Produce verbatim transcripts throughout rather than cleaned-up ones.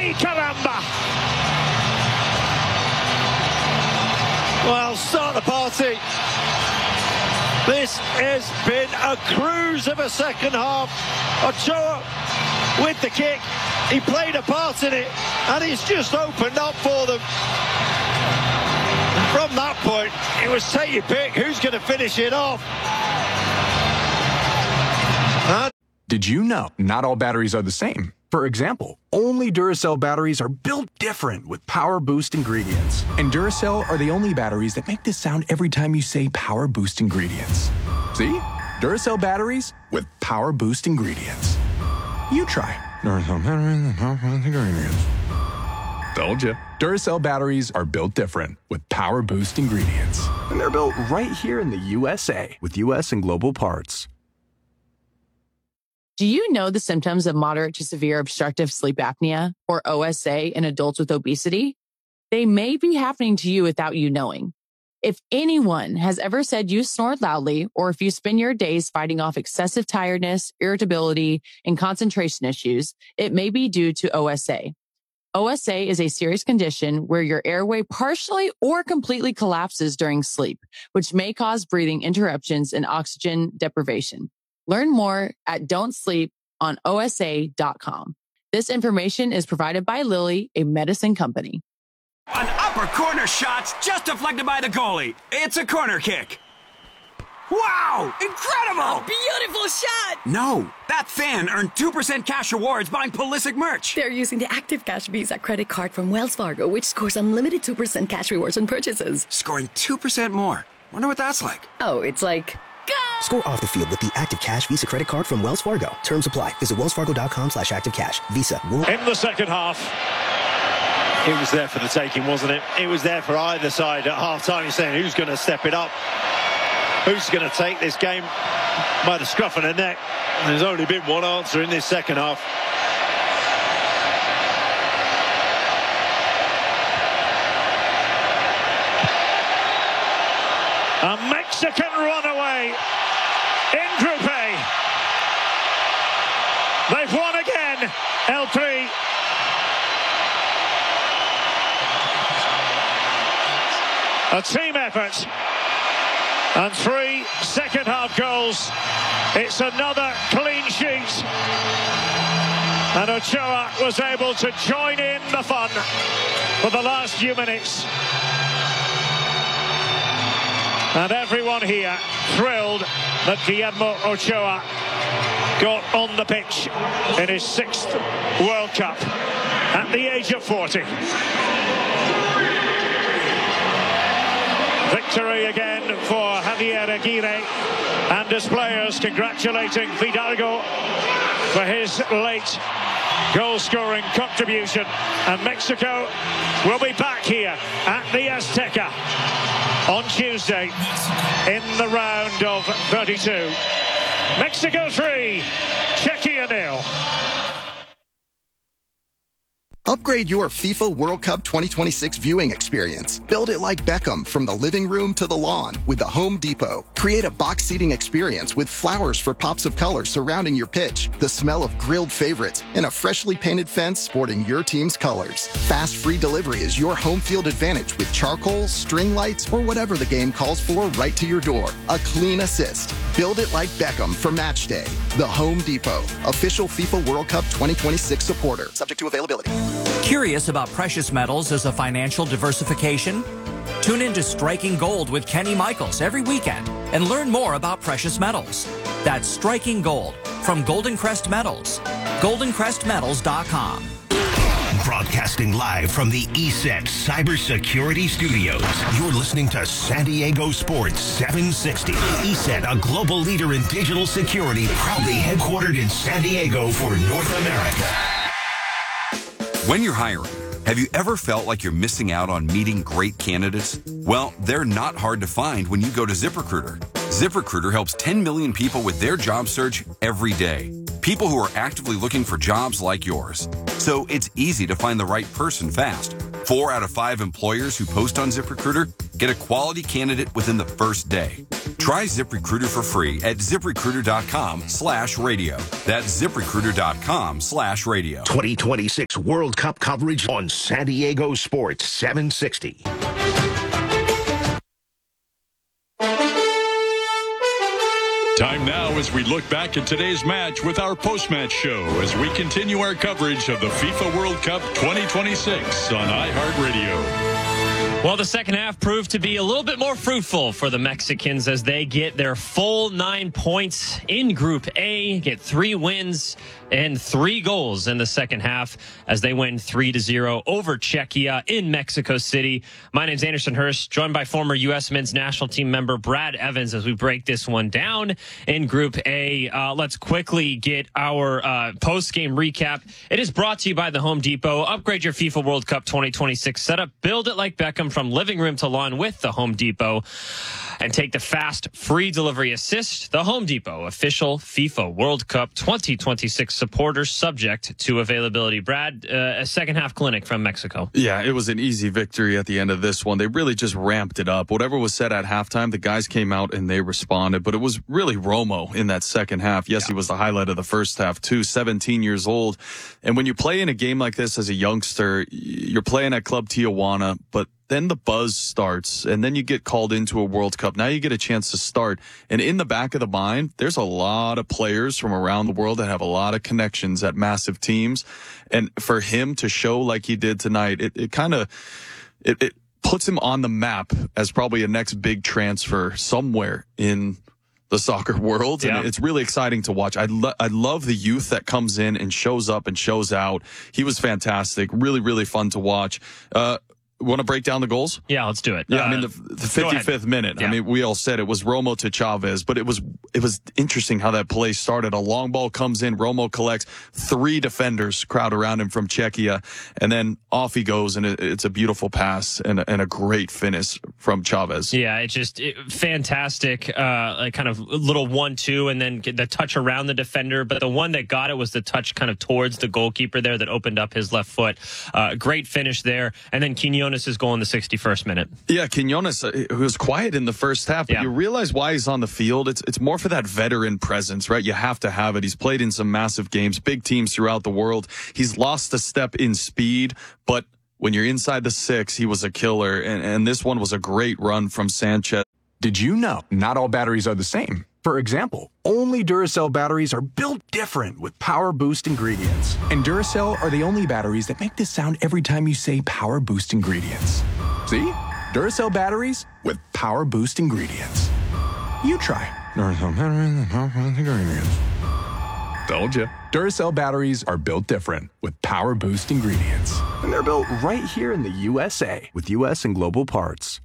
Ay, caramba! Well, start the party. This has been a cruise of a second half. Ochoa with the kick. He played a part in it, and he's just opened up for them. From that point, it was take your pick. Who's going to finish it off? And Did you know not all batteries are the same? For example, only Duracell batteries are built different with Power Boost ingredients. And Duracell are the only batteries that make this sound every time you say Power Boost ingredients. See? Duracell batteries with Power Boost ingredients. You try. Duracell batteries with Power Boost ingredients. Told you. Duracell batteries are built different with Power Boost ingredients. And they're built right here in the U S A with U S and global parts. Do you know the symptoms of moderate to severe obstructive sleep apnea, or O S A, in adults with obesity? They may be happening to you without you knowing. If anyone has ever said you snore loudly, or if you spend your days fighting off excessive tiredness, irritability, and concentration issues, it may be due to O S A. O S A is a serious condition where your airway partially or completely collapses during sleep, which may cause breathing interruptions and oxygen deprivation. Learn more at don't sleep on O S A dot com. This information is provided by Lilly, a medicine company. An upper corner shot's just deflected by the goalie. It's a corner kick. Wow! Incredible! Beautiful shot! No, that fan earned two percent cash rewards buying Pulisic merch. They're using the Active Cash Visa credit card from Wells Fargo, which scores unlimited two percent cash rewards on purchases. Scoring two percent more. Wonder what that's like. Oh, it's like... Go! Score off the field with the Active Cash Visa credit card from Wells Fargo. Terms apply. Visit wellsfargo.com slash activecash. Visa. World- In the second half. it was there for the taking, wasn't it? It was there for either side at half-time. You're saying, who's going to step it up? Who's going to take this game by the scruff of the neck? And there's only been one answer in this second half. A Mexican runaway in Group A. They've won again, L three. A team effort and three second half goals. It's another clean sheet. And Ochoa was able to join in the fun for the last few minutes. And everyone here thrilled that Guillermo Ochoa got on the pitch in his sixth World Cup at the age of forty. Victory again for Javier Aguirre and his players, congratulating Fidalgo for his late goal-scoring contribution. And Mexico will be back here at the Azteca on Tuesday in the round of thirty-two. Mexico three, Czechia nil. Upgrade your FIFA World Cup twenty twenty-six viewing experience. Build it like Beckham from the living room to the lawn with the Home Depot. Create a box seating experience with flowers for pops of color surrounding your pitch, the smell of grilled favorites, and a freshly painted fence sporting your team's colors. Fast free delivery is your home field advantage with charcoal, string lights, or whatever the game calls for right to your door. A clean assist. Build it like Beckham for match day. The Home Depot, official FIFA World Cup twenty twenty-six supporter. Subject to availability. Curious about precious metals as a financial diversification? Tune in to Striking Gold with Kenny Michaels every weekend and learn more about precious metals. That's Striking Gold from Golden Crest Metals. golden crest metals dot com. Broadcasting live from the E S E T Cybersecurity Studios. You're listening to San Diego Sports seven sixty. E S E T, a global leader in digital security, proudly headquartered in San Diego for North America. When you're hiring, have you ever felt like you're missing out on meeting great candidates? Well, they're not hard to find when you go to ZipRecruiter. ZipRecruiter helps ten million people with their job search every day. People who are actively looking for jobs like yours. So it's easy to find the right person fast. Four out of five employers who post on ZipRecruiter get a quality candidate within the first day. Try ZipRecruiter for free at ZipRecruiter.com slash radio. That's ZipRecruiter.com slash radio. twenty twenty-six World Cup coverage on San Diego Sports seven sixty. Time now as we look back at today's match with our post-match show as we continue our coverage of the FIFA World Cup twenty twenty-six on iHeartRadio. Well, the second half proved to be a little bit more fruitful for the Mexicans as they get their full nine points in Group A, get three wins and three goals in the second half as they win three to zero over Czechia in Mexico City. My name's Anderson Hurst, joined by former U S men's national team member Brad Evans as we break this one down in Group A. Uh, let's quickly get our uh, post-game recap. It is brought to you by the Home Depot. Upgrade your FIFA World Cup twenty twenty-six setup. Build it like Beckham from living room to lawn with the Home Depot. And take the fast, free delivery assist. The Home Depot, official FIFA World Cup twenty twenty-six supporters, subject to availability. Brad, uh, a second half clinic from Mexico. Yeah, it was an easy victory at the end of this one. They really just ramped it up. Whatever was said at halftime, the guys came out and they responded. But it was really Romo in that second half. Yes, yeah. He was the highlight of the first half too, seventeen years old. And when you play in a game like this as a youngster, you're playing at Club Tijuana, but then the buzz starts, and then you get called into a World Cup. Now you get a chance to start. And in the back of the mind, there's a lot of players from around the world that have a lot of connections at massive teams. And for him to show like he did tonight, it, it kind of, it, it puts him on the map as probably a next big transfer somewhere in the soccer world. Yeah. And it's really exciting to watch. I, lo- I love the youth that comes in and shows up and shows out. He was fantastic. Really, really fun to watch. Uh, Want to break down the goals? Yeah, let's do it. Yeah, uh, I mean, the, the fifty-fifth minute. Yeah. I mean, we all said it was Romo to Chavez, but it was it was interesting how that play started. A long ball comes in, Romo collects, three defenders crowd around him from Czechia, and then off he goes, and it, it's a beautiful pass and a, and a great finish from Chavez. Yeah, it's just it, fantastic, uh, like kind of little one-two, and then get the touch around the defender, but the one that got it was the touch kind of towards the goalkeeper there that opened up his left foot. Uh, great finish there, and then Quinones is goal in the sixty-first minute. Yeah, Quinones, uh, who was quiet in the first half, but yeah. You realize why he's on the field. It's it's more for that veteran presence, right? You have to have it. He's played in some massive games, big teams throughout the world. He's lost a step in speed, but when you're inside the six, he was a killer, and, and this one was a great run from Sanchez. Did you know not all batteries are the same? For example, only Duracell batteries are built different with Power Boost ingredients. And Duracell are the only batteries that make this sound every time you say Power Boost ingredients. See? Duracell batteries with Power Boost ingredients. You try. Duracell batteries with Power Boost ingredients. Told you. Duracell batteries are built different with Power Boost ingredients. And they're built right here in the U S A with U S and global parts.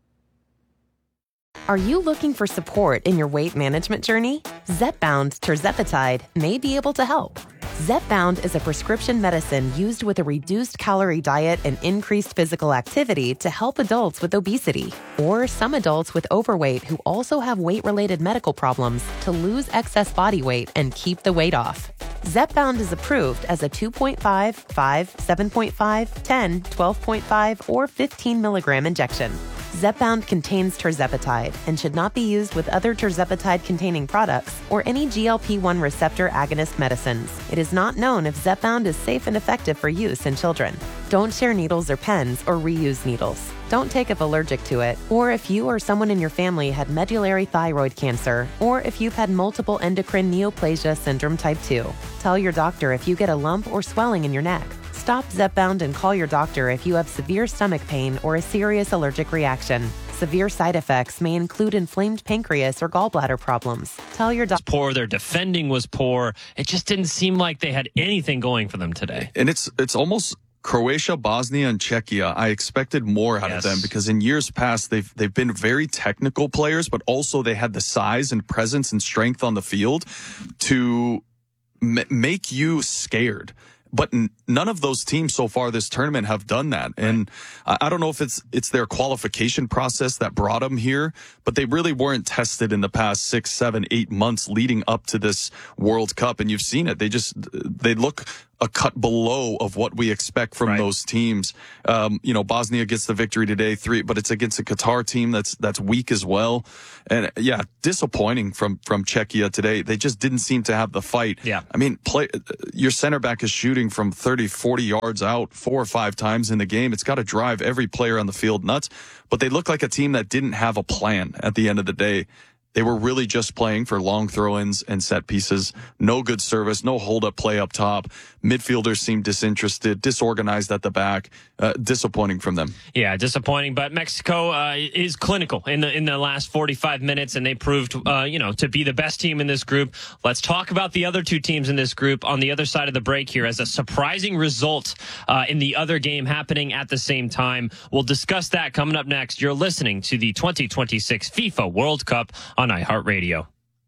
Are you looking for support in your weight management journey? Zepbound tirzepatide may be able to help. Zepbound is a prescription medicine used with a reduced calorie diet and increased physical activity to help adults with obesity or some adults with overweight who also have weight-related medical problems to lose excess body weight and keep the weight off. Zepbound is approved as a two point five, five, seven point five, ten, twelve point five, or fifteen milligram injection. Zepbound contains tirzepatide and should not be used with other tirzepatide-containing products or any G L P one receptor agonist medicines. It is not known if Zepbound is safe and effective for use in children. Don't share needles or pens or reuse needles. Don't take if allergic to it, or if you or someone in your family had medullary thyroid cancer, or if you've had multiple endocrine neoplasia syndrome type two. Tell your doctor if you get a lump or swelling in your neck. Stop Zepbound and call your doctor if you have severe stomach pain or a serious allergic reaction. Severe side effects may include inflamed pancreas or gallbladder problems. Tell your doctor. Poor, their defending was poor. It just didn't seem like they had anything going for them today. And it's it's almost Croatia, Bosnia, and Czechia. I expected more out yes. of them because in years past they've they've been very technical players, but also they had the size and presence and strength on the field to m- make you scared. But n- none of those teams so far this tournament have done that. And I, I don't know if it's it's their qualification process that brought them here, but they really weren't tested in the past six, seven, eight months leading up to this World Cup. And you've seen it. They just, they look a cut below of what we expect from right. those teams. Um, you know, Bosnia gets the victory today, three, but it's against a Qatar team that's that's weak as well. And yeah, disappointing from from Czechia today. They just didn't seem to have the fight. Yeah. I mean, play your center back is shooting from thirty, forty yards out four or five times in the game. It's got to drive every player on the field nuts. But they look like a team that didn't have a plan at the end of the day. They were really just playing for long throw-ins and set pieces. No good service, no hold-up play up top. Midfielders seemed disinterested, disorganized at the back. Uh, disappointing from them. Yeah, disappointing. But Mexico uh, is clinical in the in the last forty-five minutes, and they proved, uh, you know, to be the best team in this group. Let's talk about the other two teams in this group on the other side of the break here as a surprising result uh, in the other game happening at the same time. We'll discuss that coming up next. You're listening to the twenty twenty-six FIFA World Cup on iHeartRadio.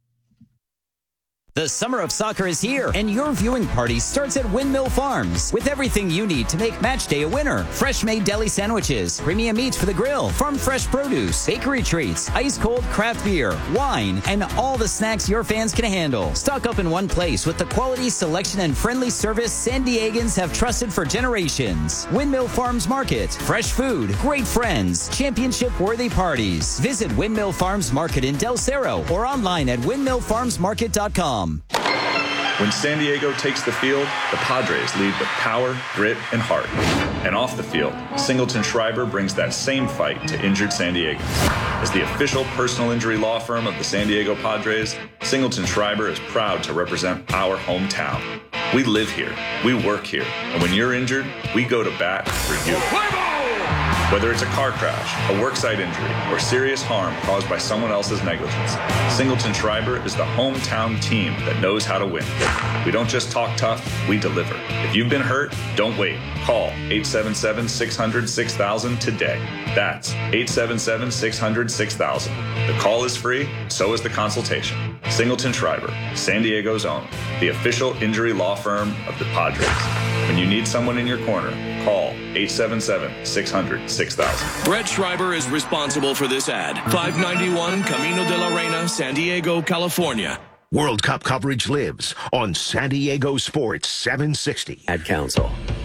The summer of soccer is here, and your viewing party starts at Windmill Farms with everything you need to make match day a winner. Fresh-made deli sandwiches, premium meats for the grill, farm fresh produce, bakery treats, ice-cold craft beer, wine, and all the snacks your fans can handle. Stock up in one place with the quality, selection, and friendly service San Diegans have trusted for generations. Windmill Farms Market. Fresh food, great friends, championship-worthy parties. Visit Windmill Farms Market in Del Cerro or online at windmill farms market dot com. When San Diego takes the field, the Padres lead with power, grit, and heart. And off the field, Singleton Schreiber brings that same fight to injured San Diegans. As the official personal injury law firm of the San Diego Padres, Singleton Schreiber is proud to represent our hometown. We live here, we work here, and when you're injured, we go to bat for you. Whether it's a car crash, a worksite injury, or serious harm caused by someone else's negligence, Singleton Schreiber is the hometown team that knows how to win. We don't just talk tough, we deliver. If you've been hurt, don't wait. Call eight seven seven, six hundred, six thousand today. That's eight seven seven, six hundred, six thousand. The call is free, so is the consultation. Singleton Schreiber, San Diego's own, the official injury law firm of the Padres. When you need someone in your corner, call eight seven seven, six hundred, six thousand. Brett Schreiber is responsible for this ad. five ninety-one Camino de la Reina, San Diego, California. World Cup coverage lives on San Diego Sports seven sixty. Ad Council.